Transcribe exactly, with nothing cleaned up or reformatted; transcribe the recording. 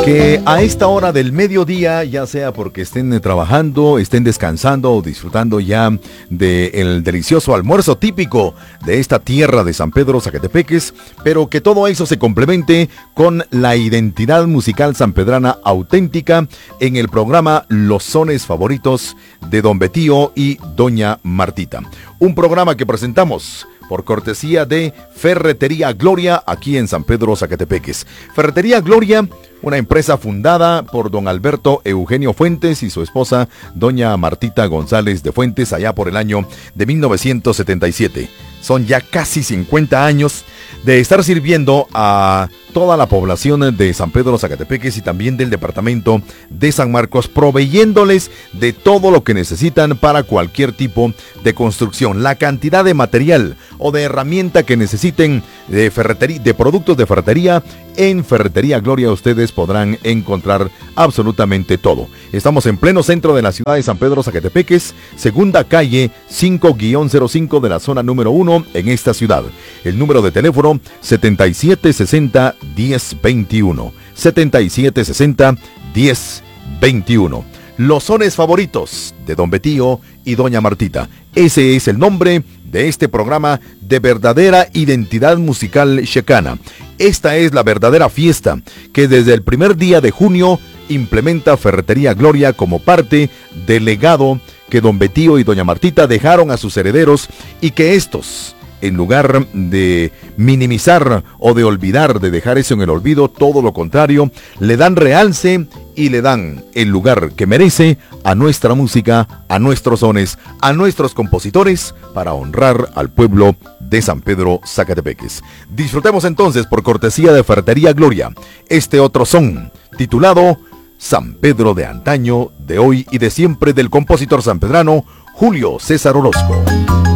Que a esta hora del mediodía, ya sea porque estén trabajando, estén descansando o disfrutando ya del delicioso almuerzo típico de esta tierra de San Pedro Zacatepeques, pero que todo eso se complemente con la identidad musical sanpedrana auténtica en el programa Los Sones Favoritos de Don Betío y Doña Martita. Un programa que presentamos por cortesía de Ferretería Gloria, aquí en San Pedro Zacatepeques. Ferretería Gloria, una empresa fundada por don Alberto Eugenio Fuentes y su esposa, doña Martita González de Fuentes, allá por el año de mil novecientos setenta y siete. Son ya casi cincuenta años de estar sirviendo a toda la población de San Pedro Zacatepeques y también del departamento de San Marcos, proveyéndoles de todo lo que necesitan para cualquier tipo de construcción. La cantidad de material o de herramienta que necesiten de ferretería, de productos de ferretería, en Ferretería Gloria ustedes podrán encontrar absolutamente todo. Estamos en pleno centro de la ciudad de San Pedro Zacatepeques, segunda calle cinco guión cero cinco de la zona número uno en esta ciudad. El número de teléfono setenta y siete sesenta diez veintiuno. setenta y siete sesenta diez veintiuno. Los sones favoritos de Don Betío y Doña Martita. Ese es el nombre de este programa de verdadera identidad musical checana. Esta es la verdadera fiesta que desde el primer día de junio implementa Ferretería Gloria como parte del legado que Don Betío y Doña Martita dejaron a sus herederos, y que estos, en lugar de minimizar o de olvidar, de dejar eso en el olvido, todo lo contrario, le dan realce y le dan el lugar que merece a nuestra música, a nuestros sones, a nuestros compositores, para honrar al pueblo de San Pedro Zacatepeques. Disfrutemos entonces, por cortesía de Ferretería Gloria, este otro son, titulado San Pedro de antaño, de hoy y de siempre, del compositor sanpedrano Julio César Orozco.